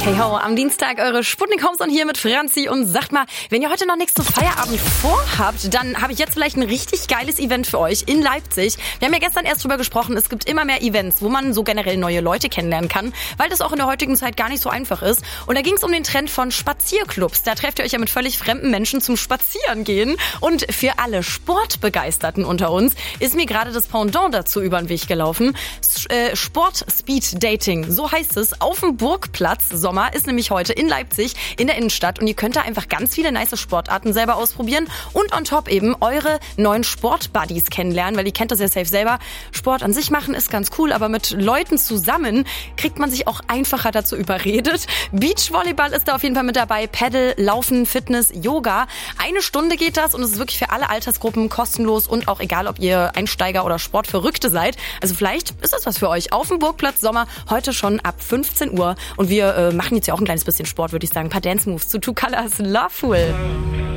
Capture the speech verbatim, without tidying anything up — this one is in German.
Hey ho, am Dienstag eure Sputnik Homeson hier mit Franzi und sagt mal, wenn ihr heute noch nichts zum Feierabend vorhabt, dann habe ich jetzt vielleicht ein richtig geiles Event für euch in Leipzig. Wir haben ja gestern erst drüber gesprochen, es gibt immer mehr Events, wo man so generell neue Leute kennenlernen kann, weil das auch in der heutigen Zeit gar nicht so einfach ist. Und da ging es um den Trend von Spazierclubs. Da trefft ihr euch ja mit völlig fremden Menschen zum Spazierengehen. Und für alle Sportbegeisterten unter uns ist mir gerade das Pendant dazu über den Weg gelaufen. Sport-Speed-Dating, so heißt es, auf dem Burgplatz. Sommer ist nämlich heute in Leipzig in der Innenstadt und ihr könnt da einfach ganz viele nice Sportarten selber ausprobieren und on top eben eure neuen Sportbuddies kennenlernen, weil ihr kennt das ja safe selber. Sport an sich machen ist ganz cool, aber mit Leuten zusammen kriegt man sich auch einfacher dazu überredet. Beachvolleyball ist da auf jeden Fall mit dabei, Paddle, Laufen, Fitness, Yoga. Eine Stunde geht das und es ist wirklich für alle Altersgruppen kostenlos und auch egal, ob ihr Einsteiger oder Sportverrückte seid. Also vielleicht ist das was für euch. Auf dem Burgplatz Sommer heute schon ab fünfzehn Uhr und wir äh, machen jetzt ja auch ein kleines bisschen Sport, würde ich sagen. Ein paar Dance-Moves zu Two Colors Loveful.